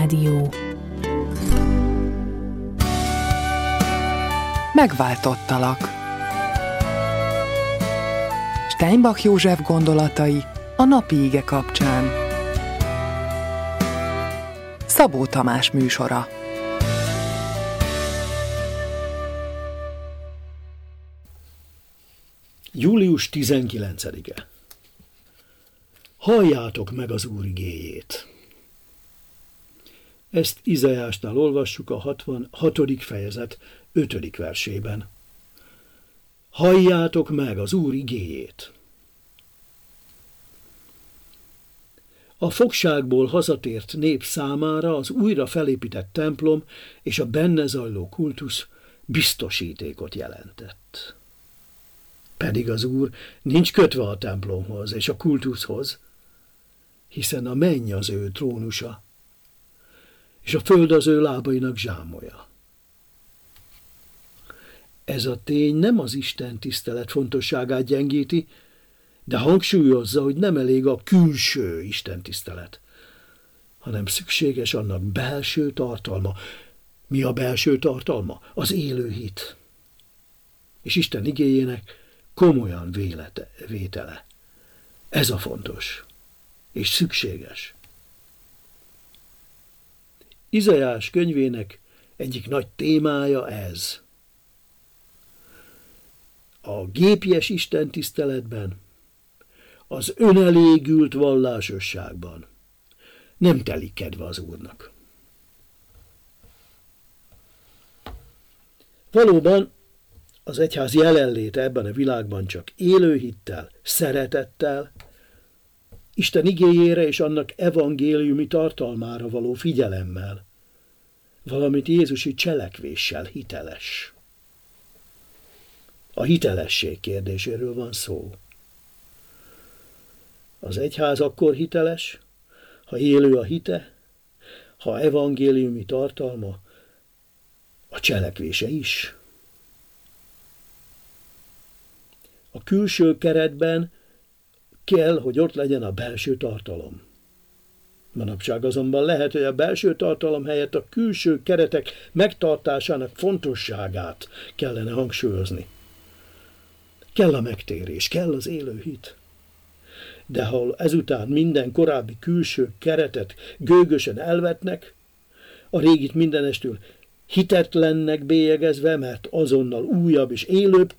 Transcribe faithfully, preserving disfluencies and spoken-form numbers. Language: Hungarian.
Rádió. Megváltottalak. Steinbach József gondolatai a napi ige kapcsán. Szabó Tamás műsora. július tizenkilencedike. Halljátok meg az Úr igéjét. Ezt Izaiásnál olvassuk a hatvanhatodik fejezet ötödik versében. Halljátok meg az Úr igéjét. A fogságból hazatért nép számára az újra felépített templom és a benne zajló kultusz biztosítékot jelentett. Pedig az Úr nincs kötve a templomhoz és a kultuszhoz, hiszen a menny az ő trónusa, és a föld az ő lábainak zsámolja. Ez a tény nem az Isten tisztelet fontosságát gyengíti, de hangsúlyozza, hogy nem elég a külső Isten tisztelet, hanem szükséges annak belső tartalma. Mi a belső tartalma? Az élő hit. És Isten igéjének komolyan vélete, vétele. Ez a fontos és szükséges. Izaiás könyvének egyik nagy témája ez. A gépies Isten tiszteletben, az önelégült vallásosságban nem telik kedve az Úrnak. Valóban az egyház jelenléte ebben a világban csak élő hittel, szeretettel, Isten igéjére és annak evangéliumi tartalmára való figyelemmel, valamint Jézusi cselekvéssel hiteles. A hitelesség kérdéséről van szó. Az egyház akkor hiteles, ha élő a hite, ha evangéliumi tartalma, a cselekvése is. A külső keretben kell, hogy ott legyen a belső tartalom. Manapság azonban lehet, hogy a belső tartalom helyett a külső keretek megtartásának fontosságát kellene hangsúlyozni. Kell a megtérés, kell az élő hit. De ha ezután minden korábbi külső keretet gőgösen elvetnek, a régit mindenestől hitetlennek bélyegezve, mert azonnal újabb és élőbb